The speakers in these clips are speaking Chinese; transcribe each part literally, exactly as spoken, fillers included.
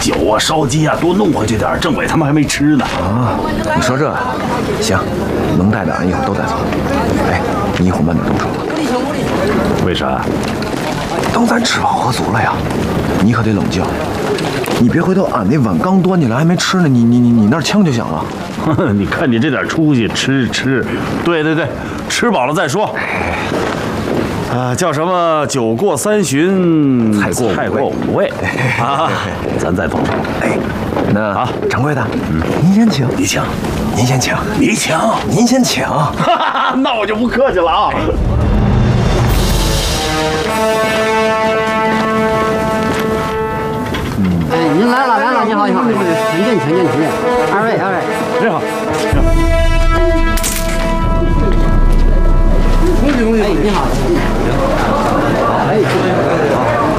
酒啊、烧鸡啊，多弄回去点。政委他们还没吃呢。 啊，你说这行，能带的俺一会儿都带走。哎，你一会儿慢点动手。 为啥？ 等咱吃饱喝足了呀，你可得冷静。你别回头俺那碗刚端起来还没吃呢，你你你你那枪就响了。 你看你这点出息，吃吃。对对对，吃饱了再说。啊，叫什么？酒过三巡， 菜过菜过五味啊！咱再动手。 哎，那啊， 掌柜的，嗯，您先请， 你请， 您先请， 你请， 您先请。 那我就不客气了啊。 哎，您来了来了，你好你好，请进请进请进，二位二位， 你好， 恭喜恭喜，哎你好，哎。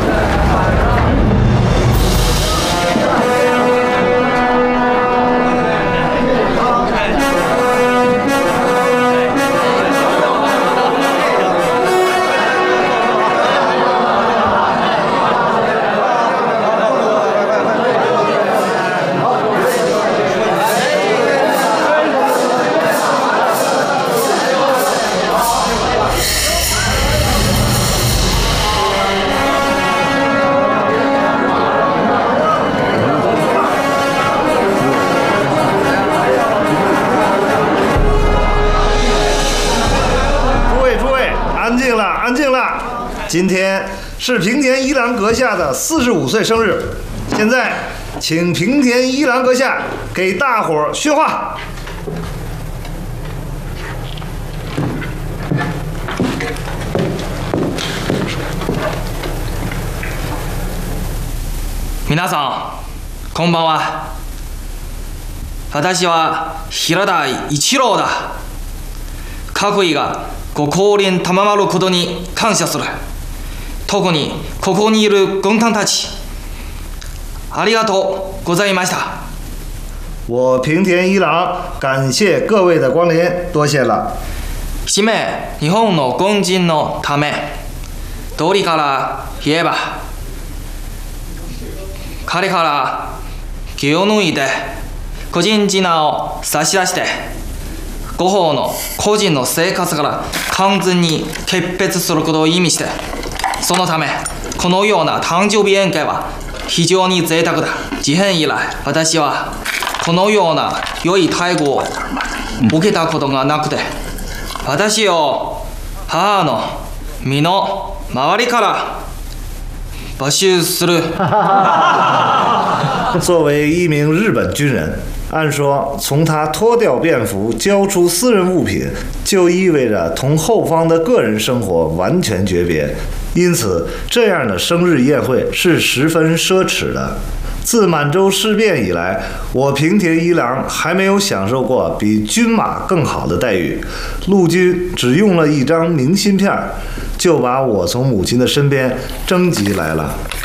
今天是平田一郎阁下的四十五岁生日，现在请平田一郎阁下给大伙儿训话。 皆さん、こんばんは。私は平田一郎だ。各位がご降臨賜ることに感謝する。特にここにいる軍団たち、ありがとうございました。 我平田一郎感谢各位的光臨，多謝了。 締め、日本の軍人のため、道理から言えば、彼から気を抜いて個人事案を差し出して、ご方の個人の生活から完全に決別することを意味して、そのためこのような誕生日宴会は非常に贅沢だ。事変以来、私はこのような良い待遇を受けたことがなくて、私を母の身の周りから募集する。 作为一名日本军人，按说从他脱掉便服交出私人物品，就意味着同后方的个人生活完全诀别，因此这样的生日宴会是十分奢侈的。自满洲事变以来，我平田一郎还没有享受过比军马更好的待遇。陆军只用了一张明信片，就把我从母亲的身边征集来了。